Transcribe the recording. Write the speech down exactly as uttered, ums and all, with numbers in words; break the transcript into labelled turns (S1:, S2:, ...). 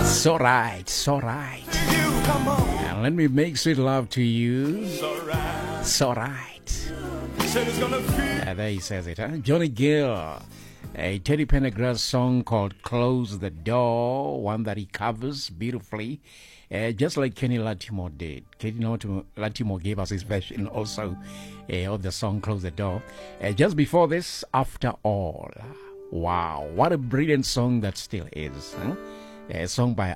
S1: So right, so right. And let me make sweet love to you. So right. Uh, there he says it, huh? Johnny Gill. A Teddy Pendergrass song called Close the Door, one that he covers beautifully, uh, just like Kenny Lattimore did. Kenny Lattimore gave us his version also uh, of the song Close the Door. Uh, just before this, After All. Wow, what a brilliant song that still is. Huh? A song by